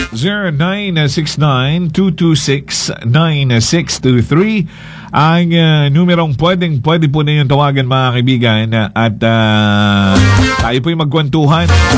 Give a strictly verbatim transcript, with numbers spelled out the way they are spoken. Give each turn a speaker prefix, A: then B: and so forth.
A: zero nine six nine two two six nine six two three ang uh, numerong pwedeng pwede po na yung tawagan mga kaibigan at uh, tayo po'y magkwentuhan